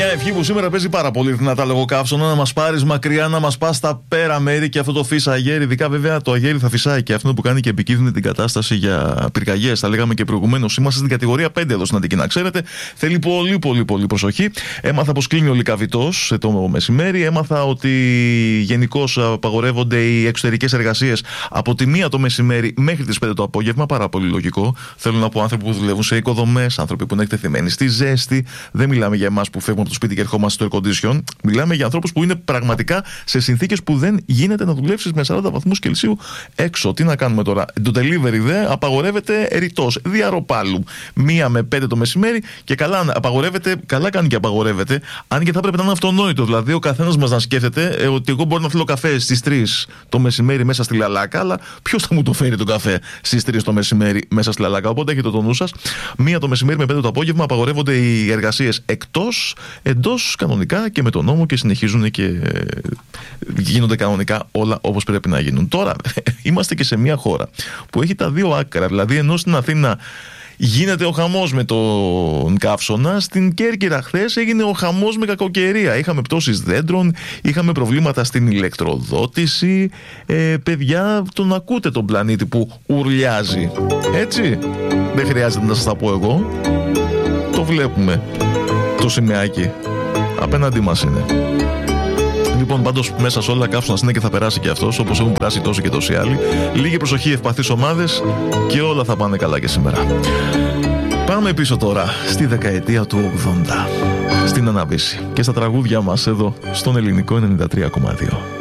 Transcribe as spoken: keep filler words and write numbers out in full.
ευχή που σήμερα παίζει πάρα πολύ δυνατά λόγω καύσωνα, να μας πάρεις μακριά, να μας πας στα πέρα μέρη και αυτό το φύσα αγέρι. Ειδικά βέβαια το αγέρι θα φυσάει και αυτό που κάνει και επικίνδυνη την κατάσταση για πυρκαγιές. Τα λέγαμε και προηγουμένως. Είμαστε στην κατηγορία πέντε εδώ στην Αττική, να ξέρετε. Θέλει πολύ, πολύ, πολύ προσοχή. Έμαθα πως κλείνει ο Λυκαβητός το μεσημέρι. Έμαθα ότι γενικώς απαγορεύονται οι εξωτερικές εργασίες από τη μία το μεσημέρι μέχρι τις πέντε το απόγευμα. Πάρα πολύ λογικό. Θέλω να πω άνθρωποι που δουλεύουν σε οικοδομές, άνθρωποι που είναι εκτεθειμένοι στη ζέστη. Δεν μιλάμε για εμάς που φεύγουμε από το σπίτι και ερχόμαστε στο air condition. Μιλάμε για ανθρώπους που είναι πραγματικά σε συνθήκες που δεν γίνεται να δουλεύσεις με σαράντα βαθμούς Κελσίου έξω. Τι να κάνουμε τώρα. Το delivery δε απαγορεύεται ρητός, διαρροπάλου. Μία με πέντε το μεσημέρι και καλά απαγορεύεται, καλά κάνει και απαγορεύεται. Αν και θα έπρεπε να είναι αυτονόητο. Δηλαδή ο καθένας μας να σκέφτεται ε, ότι εγώ μπορώ να θέλω καφέ στις τρεις το μεσημέρι μέσα στη Λαλάκα, αλλά ποιος θα μου το φέρει τον καφέ στις τρεις το μεσημέρι μέσα στη Λαλάκα. Οπότε έχετε το νου σας. Μία το μεσημέρι με πέντε το απόγευμα απαγορεύονται οι εργασίες εκτός, εντός κανονικά και με τον νόμο και συνεχίζουν και ε, γίνονται κανονικά όλα όπως πρέπει να γίνουν. Τώρα είμαστε και σε μια χώρα που έχει τα δύο άκρα. Δηλαδή ενώ στην Αθήνα γίνεται ο χαμός με τον καύσωνα, στην Κέρκυρα χθες έγινε ο χαμός με κακοκαιρία. Είχαμε πτώσεις δέντρων, είχαμε προβλήματα στην ηλεκτροδότηση. Ε, παιδιά, τον ακούτε τον πλανήτη που ουρλιάζει. Έτσι, δεν χρειάζεται να σας τα πω εγώ. Το βλέπουμε το σημαίακι. Απέναντί μας είναι. Λοιπόν, πάντως μέσα σε όλα καύσωνας είναι και θα περάσει και αυτός, όπως έχουν περάσει τόσοι και τόσοι άλλοι. Λίγη προσοχή, ευπαθείς ομάδες και όλα θα πάνε καλά και σήμερα. Πάμε πίσω τώρα στη δεκαετία του ογδόντα, στην Αναβίση και στα τραγούδια μας εδώ στον Ελληνικό ενενήντα τρία κόμμα δύο.